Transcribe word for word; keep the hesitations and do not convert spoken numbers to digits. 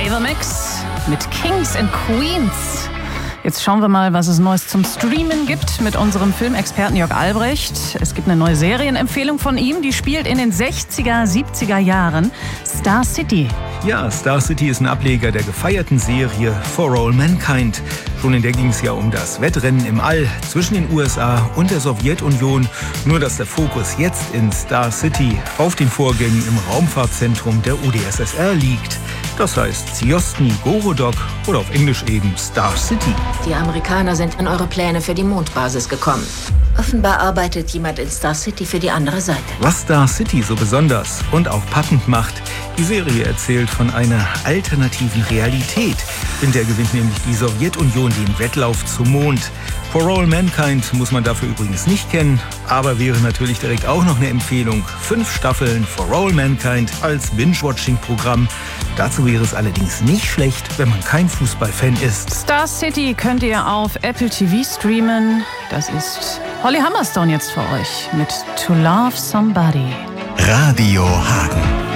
Flavormix mit Kings and Queens. Jetzt schauen wir mal, was es Neues zum Streamen gibt mit unserem Filmexperten Jörg Albrecht. Es gibt eine neue Serienempfehlung von ihm, die spielt in den sechziger, siebziger Jahren. Star City. Ja, Star City ist ein Ableger der gefeierten Serie For All Mankind. Schon in der ging es ja um das Wettrennen im All zwischen den U S A und der Sowjetunion. Nur dass der Fokus jetzt in Star City auf den Vorgängen im Raumfahrtzentrum der U d S S R liegt. Das heißt Zjostny Gorodok oder auf Englisch eben Star City. Die Amerikaner sind in eure Pläne für die Mondbasis gekommen. Offenbar arbeitet jemand in Star City für die andere Seite. Was Star City so besonders und auch packend macht, die Serie erzählt von einer alternativen Realität. In der gewinnt nämlich die Sowjetunion den Wettlauf zum Mond. For All Mankind muss man dafür übrigens nicht kennen, aber wäre natürlich direkt auch noch eine Empfehlung. Fünf Staffeln For All Mankind als Binge-Watching-Programm. Dazu wäre es allerdings nicht schlecht, wenn man kein Fußballfan ist. Star City könnt ihr auf Apple T V streamen. Das ist Holly Humberstone jetzt für euch mit To Love Somebody. Radio Hagen.